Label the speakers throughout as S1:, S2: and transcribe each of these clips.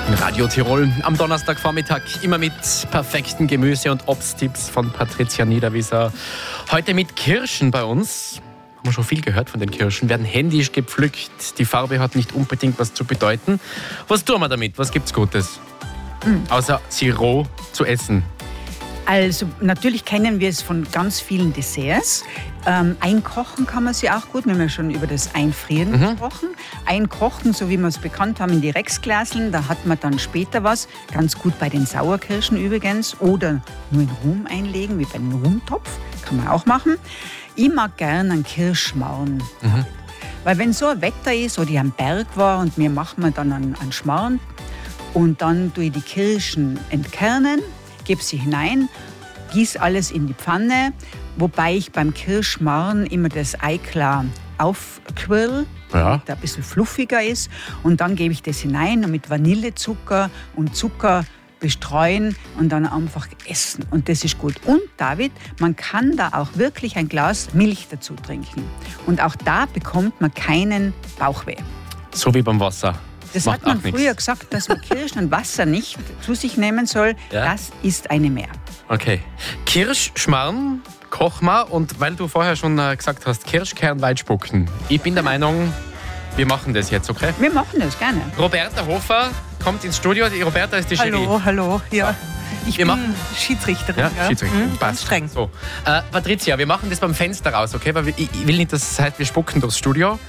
S1: Radio Tirol am Donnerstagvormittag immer mit perfekten Gemüse- und Obsttipps von Patricia Niederwieser. Heute mit Kirschen bei uns. Haben wir schon viel gehört von den Kirschen. Werden händisch gepflückt. Die Farbe hat nicht unbedingt was zu bedeuten. Was tun wir damit? Was gibt's Gutes? Außer sie roh zu essen.
S2: Also natürlich kennen wir es von ganz vielen Desserts. Einkochen kann man sie auch gut. Wir haben ja schon über das Einfrieren gesprochen. Einkochen, so wie wir es bekannt haben, in die Rexglaseln, da hat man dann später was. Ganz gut bei den Sauerkirschen übrigens. Oder nur in Rum einlegen, wie bei einem Rumtopf. Kann man auch machen. Ich mag gerne einen Kirschmarrn. Weil wenn so ein Wetter ist oder ich am Berg war und mir machen dann einen Schmarrn und dann tue ich die Kirschen entkernen, gebe sie hinein, gieße alles in die Pfanne, wobei ich beim Kirschmarrn immer das Eiklar aufquirl, damit er ein bisschen fluffiger ist. Und dann gebe ich das hinein und mit Vanillezucker und Zucker bestreuen und dann einfach essen. Und das ist gut. Und David, man kann da auch wirklich ein Glas Milch dazu trinken. Und auch da bekommt man keinen Bauchweh.
S1: So wie beim Wasser.
S2: Das hat man früher gesagt, dass man Kirschen und Wasser nicht zu sich nehmen soll. Ja? Das ist eine Mehr.
S1: Okay. Kirschschmarrn kochen wir. Und weil du vorher schon gesagt hast, Kirschkern weit spucken. Ich bin der Meinung, wir machen das jetzt, okay?
S2: Wir machen das gerne.
S1: Roberta Hofer kommt ins Studio. Die Roberta ist die Jury.
S3: Hallo. Ja. Ich bin Schiedsrichterin.
S1: Ja, Schiedsrichterin.
S3: Passt. Streng.
S1: So. Patricia, wir machen das beim Fenster raus, okay? Weil ich will nicht, dass es heißt, wir spucken durchs Studio.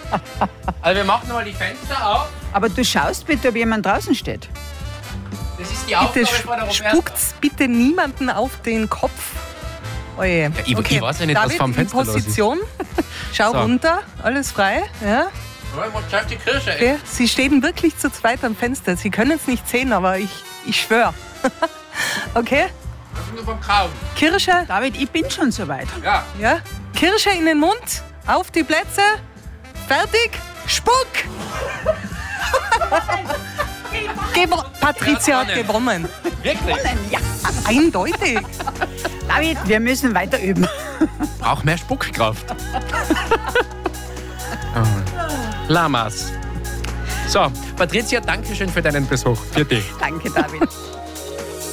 S1: Also wir machen mal die Fenster auf.
S2: Aber du schaust bitte, ob jemand draußen steht.
S1: Das ist die Aufgabe von der Roberta.
S3: Spuckt's bitte niemanden auf den Kopf. Oje.
S1: Ja, ich weiß ja nicht,
S3: David,
S1: was vom Fenster
S3: in Position. Schau runter, alles frei. Ja.
S1: Die Kirsche,
S3: okay. Sie stehen wirklich zu zweit am Fenster. Sie können es nicht sehen, aber ich schwöre. Okay?
S1: Nur vom Kaum.
S3: Kirsche.
S2: David, ich bin schon soweit.
S3: Ja. Kirsche in den Mund, auf die Plätze. Fertig? Spuck! Patricia hat gewonnen.
S1: Wirklich?
S2: Ja.
S3: Eindeutig.
S2: David, wir müssen weiter üben.
S1: Braucht mehr Spuckkraft. Lamas. So, Patricia, danke schön für deinen Besuch. Für dich.
S2: Danke, David.